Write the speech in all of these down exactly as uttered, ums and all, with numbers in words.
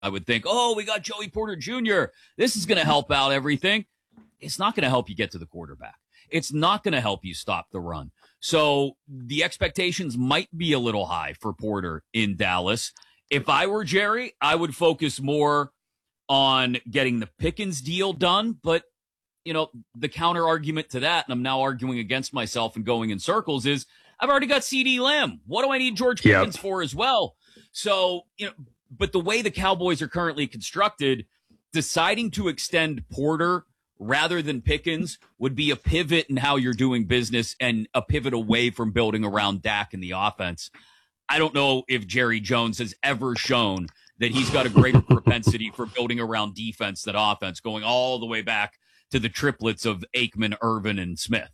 I would think, oh, we got Joey Porter Junior This is going to help out everything. It's not going to help you get to the quarterback. It's not going to help you stop the run. So the expectations might be a little high for Porter in Dallas. If I were Jerry, I would focus more on getting the Pickens deal done. But, you know, the counter argument to that, and I'm now arguing against myself and going in circles, is I've already got CeeDee Lamb. What do I need George Pickens yep. for as well? So, you know, but the way the Cowboys are currently constructed, deciding to extend Porter rather than Pickens would be a pivot in how you're doing business and a pivot away from building around Dak in the offense. I don't know if Jerry Jones has ever shown that he's got a greater propensity for building around defense than offense, going all the way back to the triplets of Aikman, Irvin, and Smith.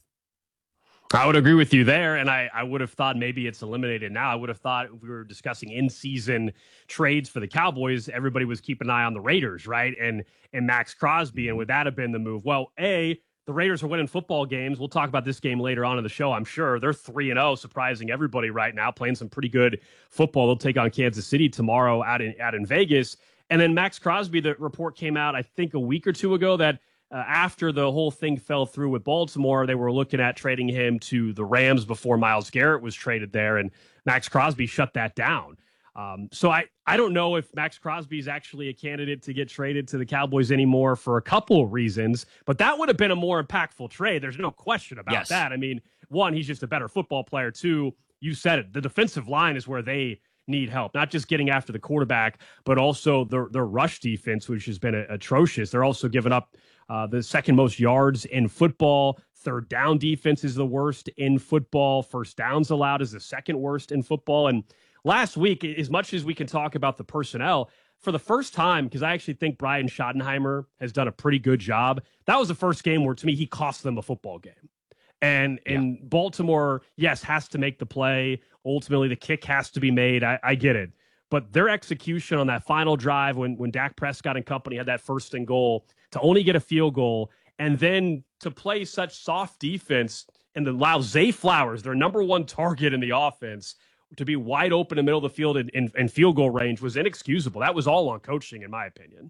I would agree with you there, and I, I would have thought maybe it's eliminated now. I would have thought if we were discussing in-season trades for the Cowboys, everybody was keeping an eye on the Raiders, right, and and Max Crosby, and would that have been the move? Well, A, the Raiders are winning football games. We'll talk about this game later on in the show, I'm sure. They're three and oh, surprising everybody right now, playing some pretty good football. They'll take on Kansas City tomorrow out in, out in Vegas. And then Max Crosby, the report came out, I think, a week or two ago that Uh, after the whole thing fell through with Baltimore, they were looking at trading him to the Rams before Myles Garrett was traded there, and Max Crosby shut that down. Um, so I, I don't know if Max Crosby is actually a candidate to get traded to the Cowboys anymore for a couple of reasons, but that would have been a more impactful trade. There's no question about yes. that. I mean, one, he's just a better football player. Two, you said it, the defensive line is where they need help, not just getting after the quarterback, but also their, their rush defense, which has been a, atrocious. They're also giving up uh, the second most yards in football. Third down defense is the worst in football. First downs allowed is the second worst in football. And last week, as much as we can talk about the personnel, for the first time, because I actually think Brian Schottenheimer has done a pretty good job, that was the first game where, to me, he cost them a football game. And yeah. and Baltimore, yes, has to make the play. Ultimately, the kick has to be made. I, I get it. But their execution on that final drive when, when Dak Prescott and company had that first and goal, to only get a field goal, and then to play such soft defense and to allow Zay Flowers, their number one target in the offense, to be wide open in the middle of the field in, in, in field goal range was inexcusable. That was all on coaching, in my opinion.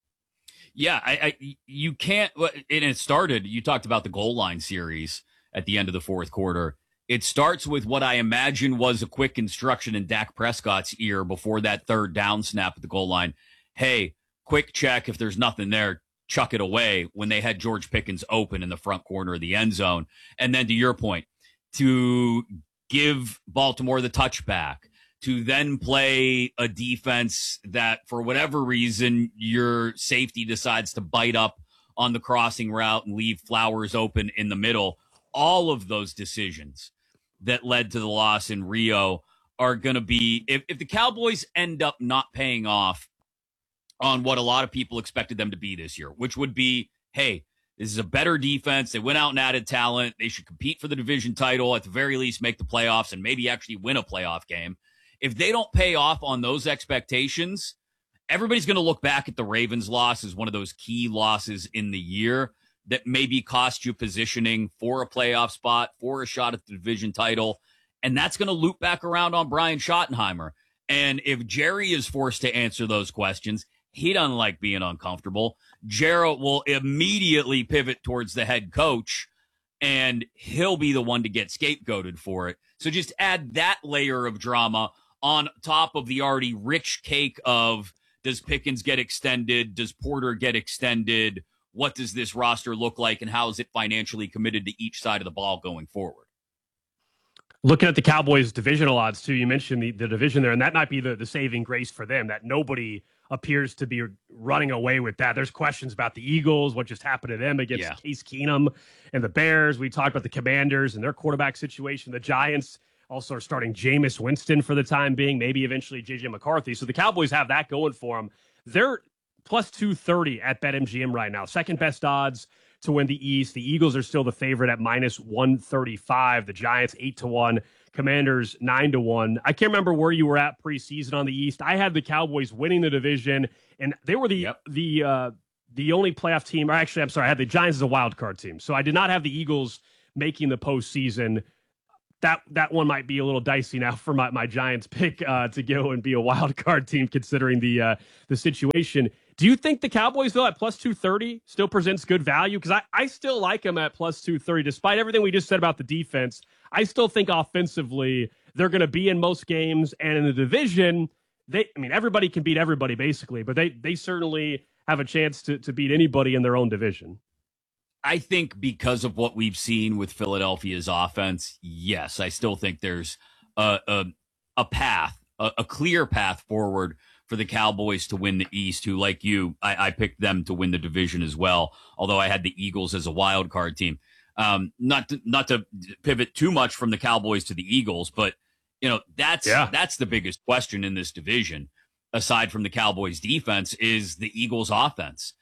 Yeah, I, I you can't, and it started, you talked about the goal line series at the end of the fourth quarter. It starts with what I imagine was a quick instruction in Dak Prescott's ear before that third down snap at the goal line. Hey, quick check. If there's nothing there, chuck it away, when they had George Pickens open in the front corner of the end zone. And then to your point, to give Baltimore the touchback, to then play a defense that for whatever reason your safety decides to bite up on the crossing route and leave Flowers open in the middle. All of those decisions that led to the loss in Rio are going to be, if, if the Cowboys end up not paying off on what a lot of people expected them to be this year, which would be, hey, this is a better defense. They went out and added talent. They should compete for the division title, at the very least make the playoffs and maybe actually win a playoff game. If they don't pay off on those expectations, everybody's going to look back at the Ravens loss as one of those key losses in the year that maybe cost you positioning for a playoff spot, for a shot at the division title. And that's going to loop back around on Brian Schottenheimer. And if Jerry is forced to answer those questions, he doesn't like being uncomfortable. Jerry will immediately pivot towards the head coach, and he'll be the one to get scapegoated for it. So just add that layer of drama on top of the already rich cake of, does Pickens get extended? Does Porter get extended? What does this roster look like, and how is it financially committed to each side of the ball going forward? Looking at the Cowboys' divisional odds, too, you mentioned the, the division there, and that might be the, the saving grace for them, that nobody appears to be running away with that. There's questions about the Eagles, what just happened to them against yeah. Case Keenum and the Bears. We talked about the Commanders and their quarterback situation. The Giants also are starting Jameis Winston for the time being, maybe eventually J J McCarthy. So the Cowboys have that going for them. They're plus two thirty at BetMGM right now. Second best odds to win the East. The Eagles are still the favorite at minus one thirty-five. The Giants eight to one. Commanders nine to one. I can't remember where you were at preseason on the East. I had the Cowboys winning the division, and they were the yep. the uh, the only playoff team. Or actually, I'm sorry, I had the Giants as a wild card team. So I did not have the Eagles making the postseason. that that one might be a little dicey now for my, my Giants pick uh, to go and be a wild card team considering the uh, the situation. Do you think the Cowboys, though, at plus two thirty still presents good value? Because I, I still like them at plus two thirty, despite everything we just said about the defense. I still think offensively they're going to be in most games, and in the division, they I mean, everybody can beat everybody, basically, but they they certainly have a chance to, to beat anybody in their own division. I think because of what we've seen with Philadelphia's offense, yes, I still think there's a a, a path, a, a clear path forward for the Cowboys to win the East, who, like you, I, I picked them to win the division as well, although I had the Eagles as a wild card team. Um, not to, not to pivot too much from the Cowboys to the Eagles, but you know, that's yeah. that's the biggest question in this division, aside from the Cowboys defense, is the Eagles offense.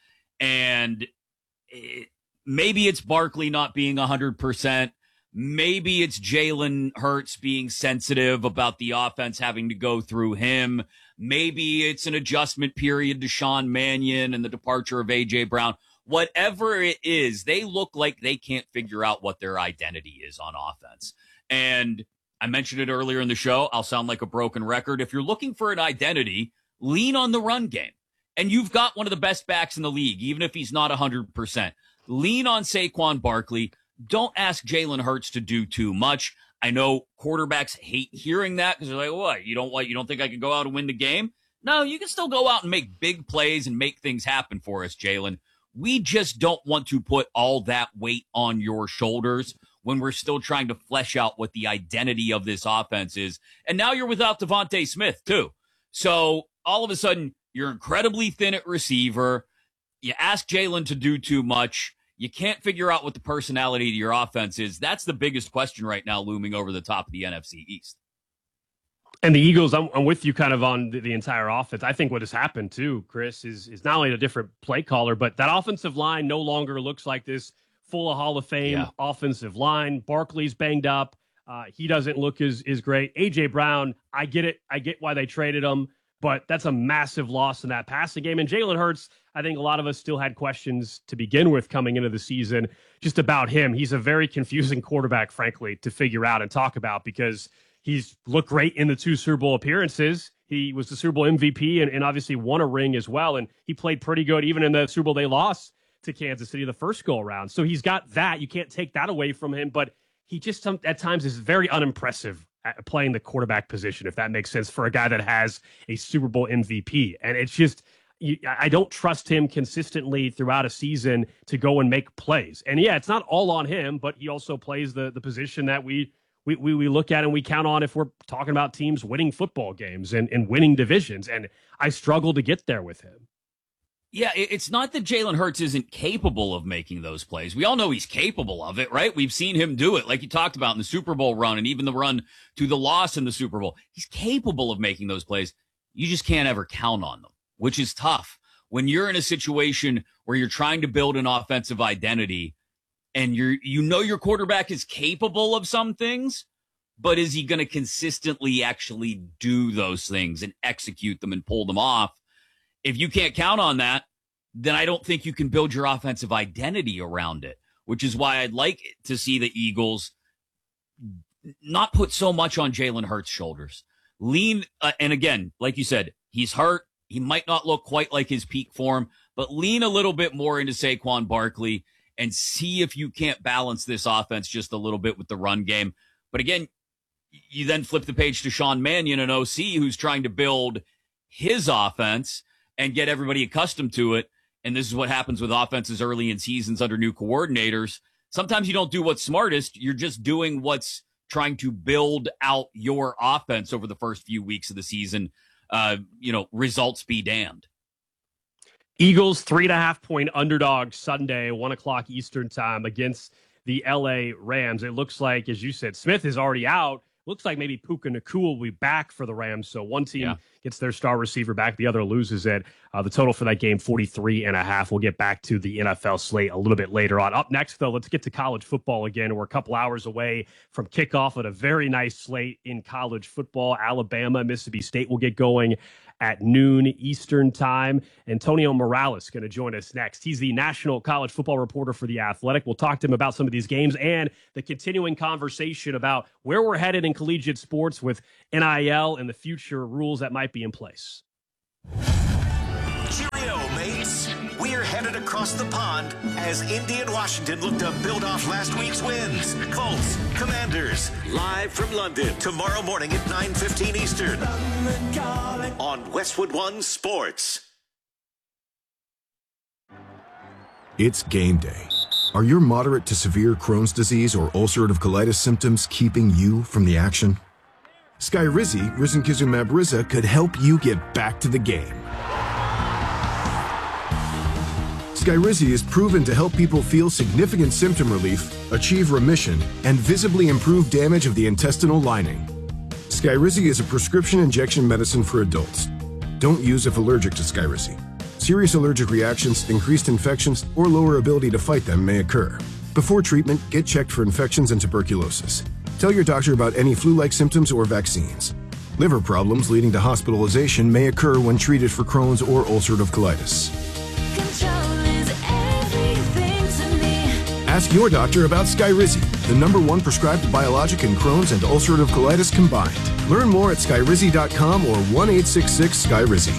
And it, maybe it's Barkley not being one hundred percent. Maybe it's Jalen Hurts being sensitive about the offense having to go through him. Maybe it's an adjustment period to Sean Mannion and the departure of A J Brown. Whatever it is, they look like they can't figure out what their identity is on offense. And I mentioned it earlier in the show. I'll sound like a broken record. If you're looking for an identity, lean on the run game. And you've got one of the best backs in the league, even if he's not one hundred percent. Lean on Saquon Barkley. Don't ask Jalen Hurts to do too much. I know quarterbacks hate hearing that because they're like, what? You don't, what, you don't think I can go out and win the game? No, you can still go out and make big plays and make things happen for us, Jalen. We just don't want to put all that weight on your shoulders when we're still trying to flesh out what the identity of this offense is. And now you're without Devontae Smith, too. So all of a sudden, you're incredibly thin at receiver. You ask Jalen to do too much. You can't figure out what the personality of your offense is. That's the biggest question right now looming over the top of the N F C East. And the Eagles, I'm, I'm with you kind of on the, the entire offense. I think what has happened, too, Chris, is, is not only a different play caller, but that offensive line no longer looks like this full of Hall of Fame yeah. offensive line. Barkley's banged up. Uh, he doesn't look as, as great. A J Brown, I get it. I get why they traded him, but that's a massive loss in that passing game. And Jalen Hurts, I think a lot of us still had questions to begin with coming into the season just about him. He's a very confusing quarterback, frankly, to figure out and talk about because he's looked great in the two Super Bowl appearances. He was the Super Bowl M V P and, and obviously won a ring as well. And he played pretty good even in the Super Bowl they lost to Kansas City the first go around. So he's got that. You can't take that away from him, but he just at times is very unimpressive at playing the quarterback position, if that makes sense, for a guy that has a Super Bowl M V P. And it's just, you, I don't trust him consistently throughout a season to go and make plays. And yeah, it's not all on him, but he also plays the the position that we we we, we look at and we count on if we're talking about teams winning football games and, and winning divisions. And I struggle to get there with him. Yeah, it's not that Jalen Hurts isn't capable of making those plays. We all know he's capable of it, right? We've seen him do it, like you talked about in the Super Bowl run and even the run to the loss in the Super Bowl. He's capable of making those plays. You just can't ever count on them, which is tough. When you're in a situation where you're trying to build an offensive identity and you're, you know your quarterback is capable of some things, but is he going to consistently actually do those things and execute them and pull them off? If you can't count on that, then I don't think you can build your offensive identity around it, which is why I'd like to see the Eagles not put so much on Jalen Hurts' shoulders. Lean, uh, and again, like you said, he's hurt. He might not look quite like his peak form, but lean a little bit more into Saquon Barkley and see if you can't balance this offense just a little bit with the run game. But again, you then flip the page to Sean Mannion, an O C who's trying to build his offense and get everybody accustomed to it. And this is what happens with offenses early in seasons under new coordinators. Sometimes you don't do what's smartest. You're just doing what's trying to build out your offense over the first few weeks of the season. Uh, you know, results be damned. Eagles, three and a half point underdog Sunday, one o'clock Eastern time against the L A Rams. It looks like, as you said, Smith is already out. Looks like maybe Puka Nacua will be back for the Rams. So one team yeah. gets their star receiver back. The other loses it. Uh, the total for that game, forty-three and a half. We'll get back to the N F L slate a little bit later on. Up next, though, let's get to college football again. We're a couple hours away from kickoff at a very nice slate in college football. Alabama, Mississippi State will get going at noon Eastern time. Antonio Morales is going to join us next. He's the national college football reporter for The Athletic. We'll talk to him about some of these games and the continuing conversation about where we're headed in collegiate sports with N I L and the future rules that might be in place. Cheerio, mates. We're headed across the pond as Indy and Washington look to build off last week's wins. Colts, Commanders, live from London tomorrow morning at nine fifteen Eastern on Westwood One Sports. It's game day. Are your moderate to severe Crohn's disease or ulcerative colitis symptoms keeping you from the action? Skyrizi, risankizumab Riza, could help you get back to the game. Skyrizi is proven to help people feel significant symptom relief, achieve remission, and visibly improve damage of the intestinal lining. Skyrizi is a prescription injection medicine for adults. Don't use if allergic to Skyrizi. Serious allergic reactions, increased infections, or lower ability to fight them may occur. Before treatment, get checked for infections and tuberculosis. Tell your doctor about any flu-like symptoms or vaccines. Liver problems leading to hospitalization may occur when treated for Crohn's or ulcerative colitis. Ask your doctor about Skyrizi, the number one prescribed biologic in Crohn's and ulcerative colitis combined. Learn more at skyrizi dot com or one eight six six Skyrizi.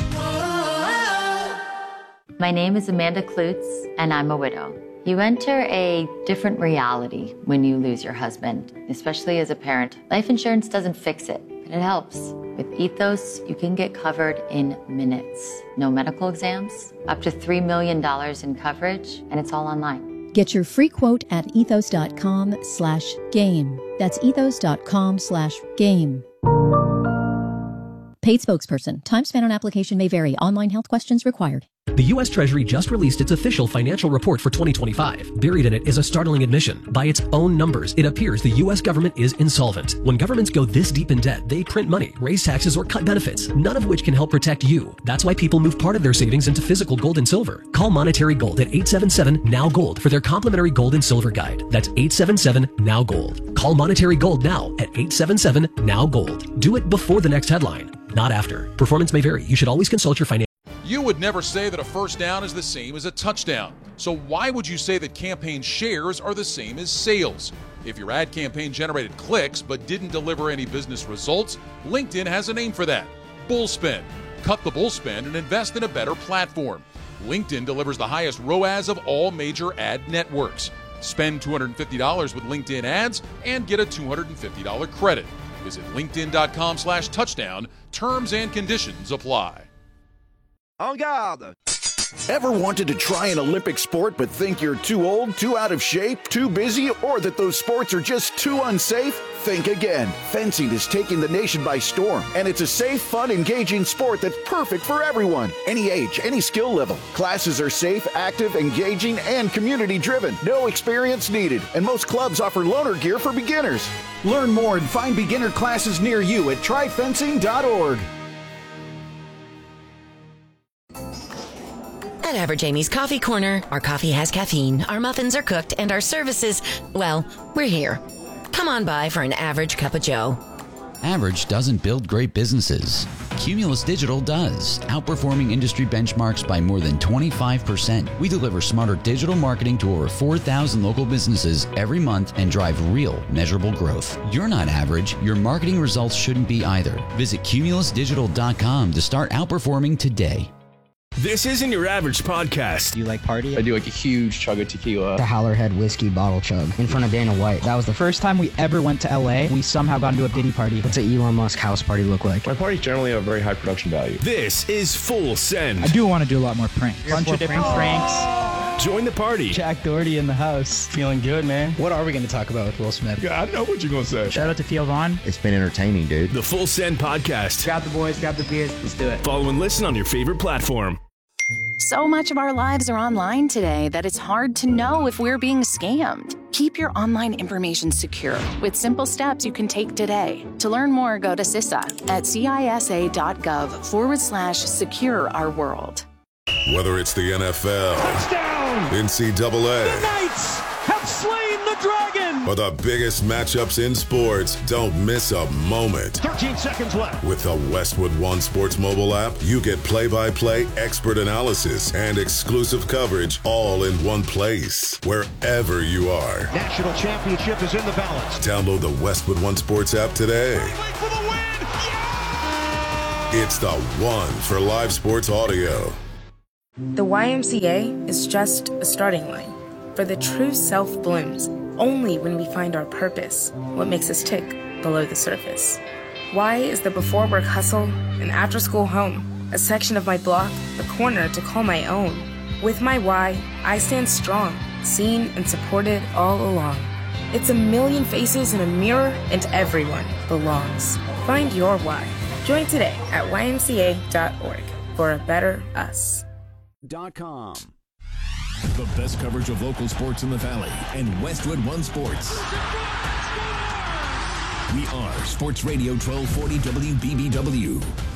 My name is Amanda Klutz, and I'm a widow. You enter a different reality when you lose your husband, especially as a parent. Life insurance doesn't fix it, but it helps. With Ethos, you can get covered in minutes. No medical exams, up to three million dollars in coverage, and it's all online. Get your free quote at ethos.com slash game. That's ethos.com slash game. Paid spokesperson. Time spent on application may vary. Online health questions required. The U S Treasury just released its official financial report for twenty twenty-five. Buried in it is a startling admission. By its own numbers, it appears the U S government is insolvent. When governments go this deep in debt, they print money, raise taxes, or cut benefits, none of which can help protect you. That's why people move part of their savings into physical gold and silver. Call Monetary Gold at eight seven seven, N O W Gold for their complimentary gold and silver guide. That's eight seven seven, N O W Gold. Call Monetary Gold now at eight seven seven, N O W Gold. Do it before the next headline, not after. Performance may vary. You should always consult your financial. You would never say that a first down is the same as a touchdown. So why would you say that campaign shares are the same as sales? If your ad campaign generated clicks but didn't deliver any business results, LinkedIn has a name for that: Bullspend. Cut the bullspend and invest in a better platform. LinkedIn delivers the highest R O A S of all major ad networks. Spend two hundred fifty dollars with LinkedIn ads and get a two hundred fifty dollars credit. Visit linkedin.com slash touchdown. Terms and conditions apply. En garde! Ever wanted to try an Olympic sport but think you're too old, too out of shape, too busy, or that those sports are just too unsafe? Think again. Fencing is taking the nation by storm, and it's a safe, fun, engaging sport that's perfect for everyone. Any age, any skill level. Classes are safe, active, engaging, and community-driven. No experience needed, and most clubs offer loaner gear for beginners. Learn more and find beginner classes near you at try fencing dot org. At Average Amy's Coffee Corner, our coffee has caffeine, our muffins are cooked, and our services, well, we're here. Come on by for an average cup of joe. Average doesn't build great businesses. Cumulus Digital does, outperforming industry benchmarks by more than twenty-five percent. We deliver smarter digital marketing to over four thousand local businesses every month and drive real, measurable growth. You're not average. Your marketing results shouldn't be either. Visit cumulus digital dot com to start outperforming today. This isn't your average podcast. Do you like party? I do like a huge chug of tequila. The Howlerhead whiskey bottle chug in front of Dana White. That was the first time we ever went to L A. We somehow got into a Diddy party. What's an Elon Musk house party look like? My parties generally have very high production value. This is Full Send. I do want to do a lot more pranks. Bunch of different pranks. Join the party. Jack Doherty in the house. Feeling good, man. What are we going to talk about with Will Smith? Yeah, I know what you're going to say. Shout out to Theo Vaughn. It's been entertaining, dude. The Full Send podcast. Grab the boys, grab the beers. Let's do it. Follow and listen on your favorite platform. So much of our lives are online today that it's hard to know if we're being scammed. Keep your online information secure with simple steps you can take today. To learn more, go to C I S A at cisa.gov forward slash secure our world. Whether it's the N F L, touchdown, N C double A, the Knights have slain the dragon. or the biggest matchups in sports, don't miss a moment. thirteen seconds left. With the Westwood One Sports mobile app, you get play-by-play expert analysis and exclusive coverage all in one place, wherever you are. National championship is in the balance. Download the Westwood One Sports app today. For the win! Yeah! It's the one for live sports audio. The Y M C A is just a starting line, for the true self blooms only when we find our purpose, what makes us tick below the surface. Y is the before work hustle, an after school home, a section of my block, a corner to call my own. With my Y, I stand strong, seen and supported all along. It's a million faces in a mirror, and everyone belongs. Find your Y. Join today at Y M C A dot org for a better us. Dot com. The best coverage of local sports in the Valley and Westwood One Sports. We are Sports Radio twelve forty W B B W.